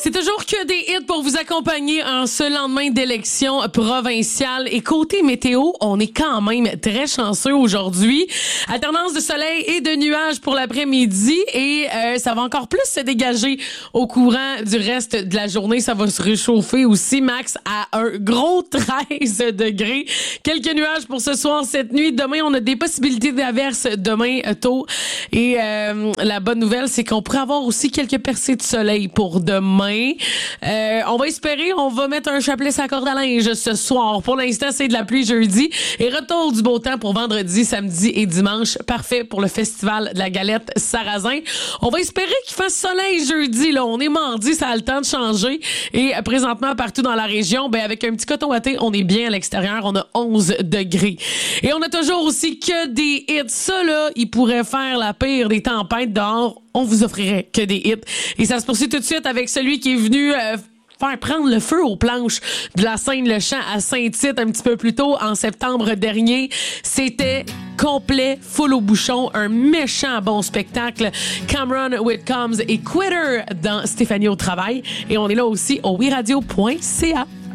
C'est toujours que des hits pour vous accompagner en ce lendemain d'élection provinciale. Et côté météo, on est quand même très chanceux aujourd'hui. Alternance de soleil et de nuages pour l'après-midi. Et ça va encore plus se dégager au courant du reste de la journée. Ça va se réchauffer aussi, max à un gros 13 degrés. Quelques nuages pour ce soir, cette nuit. Demain, on a des possibilités d'averses demain tôt. Et la bonne nouvelle, c'est qu'on pourrait avoir aussi quelques percées de soleil pour demain. On va espérer, on va mettre un chapelet sur la corde à linge ce soir. Pour l'instant, c'est de la pluie jeudi et retour du beau temps pour vendredi, samedi et dimanche. Parfait pour le festival de la galette Sarrasin. On va espérer qu'il fasse soleil jeudi. Là, on est mardi, ça a le temps de changer. Et présentement, partout dans la région, avec un petit coton watté, on est bien à l'extérieur. On a 11 degrés. Et on a toujours aussi que des hits. Ça, là, il pourrait faire la pire des tempêtes dehors. On vous offrirait que des hits. Et ça se poursuit tout de suite avec celui qui est venu faire prendre le feu aux planches de la Seine-le-Champ à Saint-Tite un petit peu plus tôt en septembre dernier. C'était complet, full au bouchon, un méchant bon spectacle. Cameron Whitcombs et Quitter dans Stéphanie au travail. Et on est là aussi au wiradio.ca.